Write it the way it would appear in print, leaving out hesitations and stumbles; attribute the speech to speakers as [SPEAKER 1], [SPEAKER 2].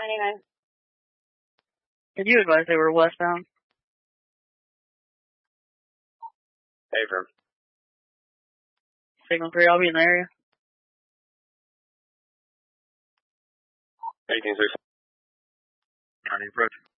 [SPEAKER 1] 99.
[SPEAKER 2] Did you advise they were westbound?
[SPEAKER 3] Affirm.
[SPEAKER 2] Signal 3, I'll be in the area.
[SPEAKER 3] 18-6.
[SPEAKER 4] County approach.